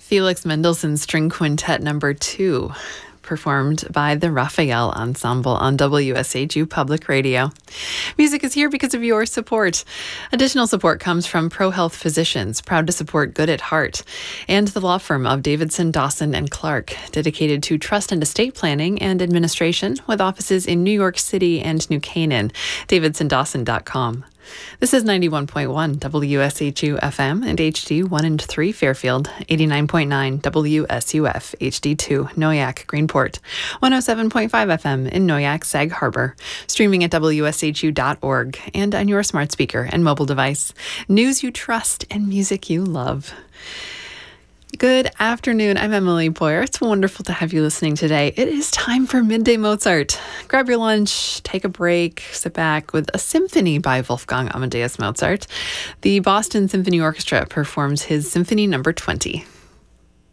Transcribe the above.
Felix Mendelssohn's String Quintet Number 2, performed by the Raphael Ensemble on WSHU Public Radio. Music is here because of your support. Additional support comes from ProHealth Physicians, proud to support Good at Heart, and the law firm of Davidson, Dawson & Clark, dedicated to trust and estate planning and administration with offices in New York City and New Canaan. DavidsonDawson.com. This is 91.1 WSHU FM and HD 1 and 3 Fairfield, 89.9 WSUF HD 2 Noyak Greenport, 107.5 FM in Noyak Sag Harbor, streaming at WSHU.org and on your smart speaker and mobile device. News you trust and music you love. Good afternoon. I'm Emily Boyer. It's wonderful to have you listening today. It is time for Midday Mozart. Grab your lunch, take a break, sit back with a symphony by Wolfgang Amadeus Mozart. The Boston Symphony Orchestra performs his Symphony Number 20.